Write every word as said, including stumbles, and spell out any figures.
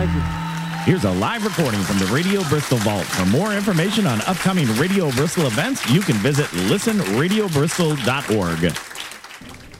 Thank you. Here's a live recording from the Radio Bristol Vault. For more information on upcoming Radio Bristol events, you can visit listen radio bristol dot org.